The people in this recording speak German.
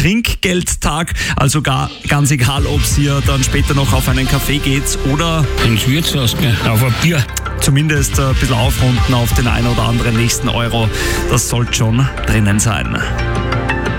Trinkgeldtag. Also ganz egal, ob ihr dann später noch auf einen Kaffee geht oder ins Wirtshaus, auf ein Bier. Zumindest ein bisschen aufrunden auf den einen oder anderen nächsten Euro. Das sollte schon drinnen sein.